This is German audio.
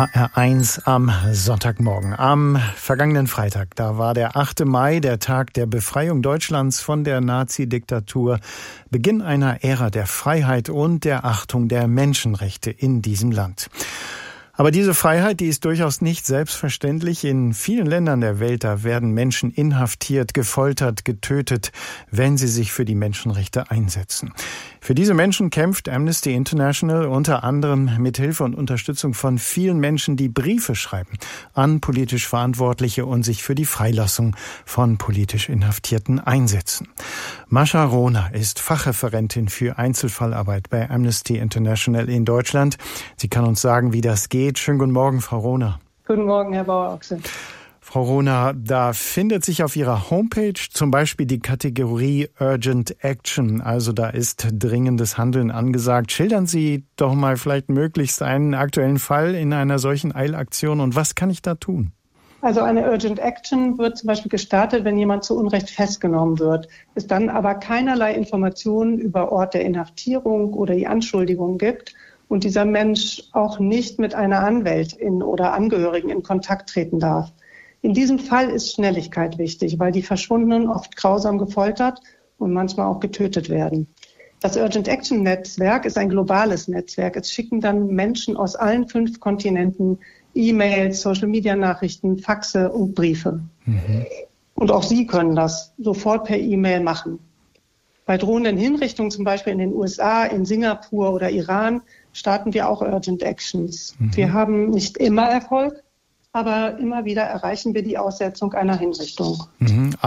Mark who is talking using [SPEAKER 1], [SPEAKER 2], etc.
[SPEAKER 1] HR1 am Sonntagmorgen. Am vergangenen Freitag, da war der 8. Mai, der Tag der Befreiung Deutschlands von der Nazi-Diktatur, Beginn einer Ära der Freiheit und der Achtung der Menschenrechte in diesem Land. Aber diese Freiheit, die ist durchaus nicht selbstverständlich. In vielen Ländern der Welt, da werden Menschen inhaftiert, gefoltert, getötet, wenn sie sich für die Menschenrechte einsetzen. Für diese Menschen kämpft Amnesty International unter anderem mit Hilfe und Unterstützung von vielen Menschen, die Briefe schreiben an politisch Verantwortliche und sich für die Freilassung von politisch Inhaftierten einsetzen. Mascha Rohner ist Fachreferentin für Einzelfallarbeit bei Amnesty International in Deutschland. Sie kann uns sagen, wie das geht. Schönen guten Morgen, Frau Rohner.
[SPEAKER 2] Guten Morgen, Herr Bauer-Ochse.
[SPEAKER 1] Frau Rohner, da findet sich auf Ihrer Homepage zum Beispiel die Kategorie Urgent Action, also da ist dringendes Handeln angesagt. Schildern Sie doch mal vielleicht möglichst einen aktuellen Fall in einer solchen Eilaktion und was kann ich da tun?
[SPEAKER 2] Also eine Urgent Action wird zum Beispiel gestartet, wenn jemand zu Unrecht festgenommen wird, es dann aber keinerlei Informationen über Ort der Inhaftierung oder die Anschuldigungen gibt und dieser Mensch auch nicht mit einer Anwältin oder Angehörigen in Kontakt treten darf. In diesem Fall ist Schnelligkeit wichtig, weil die Verschwundenen oft grausam gefoltert und manchmal auch getötet werden. Das Urgent Action Netzwerk ist ein globales Netzwerk. Es schicken dann Menschen aus allen 5 Kontinenten E-Mails, Social-Media-Nachrichten, Faxe und Briefe. Und auch Sie können das sofort per E-Mail machen. Bei drohenden Hinrichtungen, zum Beispiel in den USA, in Singapur oder Iran, starten wir auch Urgent Actions. Wir haben nicht immer Erfolg, aber immer wieder erreichen wir die Aussetzung einer Hinrichtung.